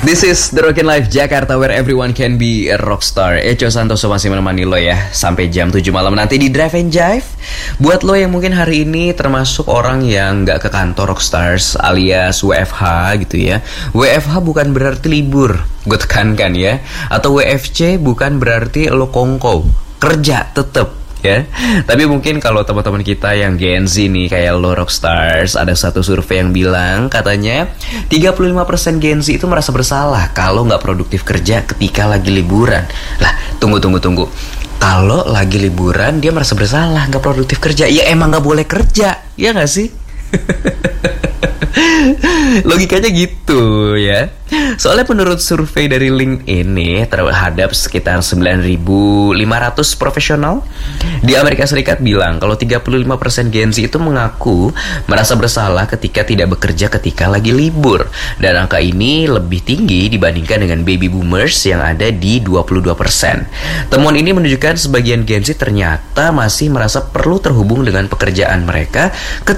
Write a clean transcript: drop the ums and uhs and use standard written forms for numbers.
This is The Rockin' Life Jakarta, where everyone can be a rockstar. Echo Santoso masih menemani lo ya sampai jam 7 malam nanti di Drive and Jive. Buat lo yang mungkin hari ini termasuk orang yang gak ke kantor rockstars alias WFH gitu ya. WFH bukan berarti libur, gue tekankan ya. Atau WFC bukan berarti lo kongkow, kerja tetep ya. Tapi mungkin kalau teman-teman kita yang Gen Z nih kayak lo rockstars, ada satu survei yang bilang katanya 35% Gen Z itu merasa bersalah kalau nggak produktif kerja ketika lagi liburan. Lah, tunggu. Kalau lagi liburan dia merasa bersalah nggak produktif kerja, ya emang nggak boleh kerja, ya nggak sih? Logikanya gitu ya. Soalnya menurut survei dari LinkedIn nih terhadap sekitar 9.500 profesional di Amerika Serikat bilang kalau 35% Gen Z itu mengaku merasa bersalah ketika tidak bekerja ketika lagi libur. Dan angka ini lebih tinggi dibandingkan dengan baby boomers yang ada di 22%. Temuan ini menunjukkan sebagian Gen Z ternyata masih merasa perlu terhubung dengan pekerjaan mereka